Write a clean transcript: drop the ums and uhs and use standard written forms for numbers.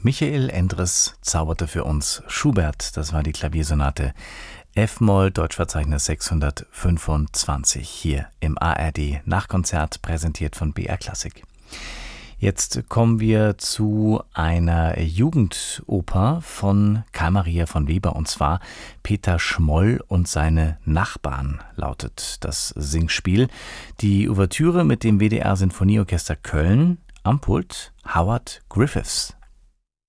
Michael Endres zauberte für uns Schubert, das war die Klaviersonate F-Moll, Deutschverzeichnis 625, hier im ARD Nachkonzert, präsentiert von BR Klassik. Jetzt kommen wir zu einer Jugendoper von Karl Maria von Weber, und zwar Peter Schmoll und seine Nachbarn lautet das Singspiel. Die Ouvertüre mit dem WDR Sinfonieorchester Köln, am Pult Howard Griffiths.